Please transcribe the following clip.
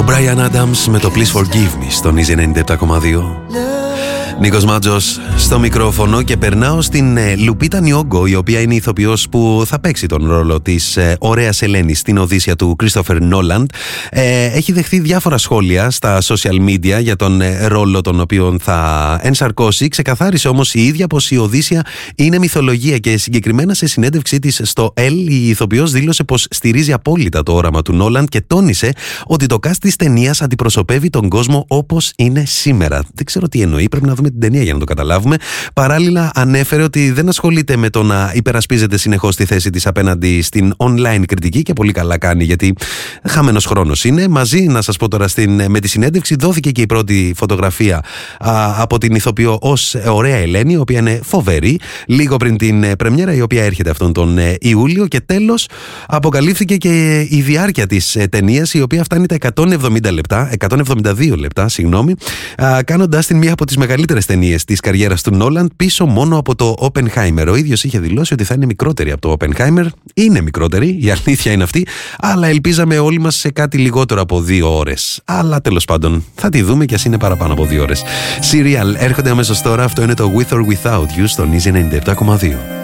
Bryan Adams με το Please Forgive Me στον Easy 97,2. Νίκος Μάτζος στο μικρόφωνο και περνάω στην Λουπίτα Νιόγκο, η οποία είναι η ηθοποιός που θα παίξει τον ρόλο της ωραίας Ελένης στην Οδύσσεια του Κρίστοφερ Νόλαντ. Έχει δεχθεί διάφορα σχόλια στα social media για τον ρόλο τον οποίο θα ενσαρκώσει. Ξεκαθάρισε όμως η ίδια πως η Οδύσσεια είναι μυθολογία και συγκεκριμένα σε συνέντευξή της στο Elle η ηθοποιός δήλωσε πως στηρίζει απόλυτα το όραμα του Νόλαντ και τόνισε ότι το cast της ταινίας αντιπροσωπεύει τον κόσμο όπως είναι σήμερα. Δεν ξέρω τι εννοεί, πρέπει να δούμε την ταινία για να το καταλάβουμε. Παράλληλα, ανέφερε ότι δεν ασχολείται με το να υπερασπίζεται συνεχώς τη θέση της απέναντι στην online κριτική και πολύ καλά κάνει, γιατί χαμένος χρόνος είναι. Μαζί, να σας πω τώρα, με τη συνέντευξη δόθηκε και η πρώτη φωτογραφία από την ηθοποιό ως ωραία Ελένη, η οποία είναι φοβερή, λίγο πριν την πρεμιέρα, η οποία έρχεται αυτόν τον Ιούλιο. Και τέλος, αποκαλύφθηκε και η διάρκεια της ταινίας, η οποία φτάνει τα 172 λεπτά, κάνοντας την μία από τις μεγαλύτερες ταινίες της καριέρας του Νόλαντ, πίσω μόνο από το Oppenheimer. Ο ίδιος είχε δηλώσει ότι θα είναι μικρότερη από το Oppenheimer. Είναι μικρότερη, η αλήθεια είναι αυτή, αλλά ελπίζαμε όλοι μας σε κάτι λιγότερο από 2 ώρες. Αλλά τέλος πάντων, θα τη δούμε κι ας είναι παραπάνω από 2 ώρες. Serial έρχονται αμέσως τώρα, αυτό είναι το With or Without You στον Easy 97,2.